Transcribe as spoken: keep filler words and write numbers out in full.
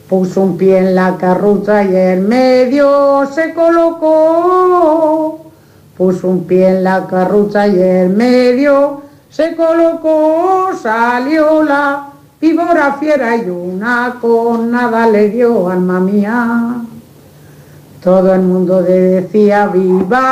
Puso un pie en la carruza y en medio se colocó. Puso un pie en la carruza y en medio se colocó. Salió la víbora fiera y una cornada le dio, alma mía. Todo el mundo decía viva